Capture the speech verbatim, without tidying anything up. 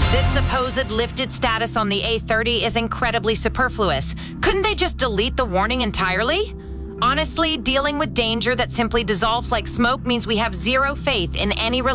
This supposed lifted status on the A thirty is incredibly superfluous. Couldn't they just delete the warning entirely? Honestly, dealing with danger that simply dissolves like smoke means we have zero faith in any